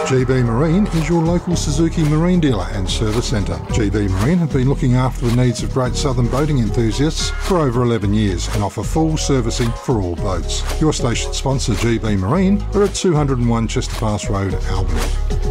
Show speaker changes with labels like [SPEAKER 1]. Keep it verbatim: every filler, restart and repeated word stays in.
[SPEAKER 1] G B Marine is your local Suzuki marine dealer and service centre. G B Marine have been looking after the needs of Great Southern boating enthusiasts for over eleven years and offer full servicing for all boats. Your station sponsor G B Marine are at two oh one Chester Pass Road, Albany.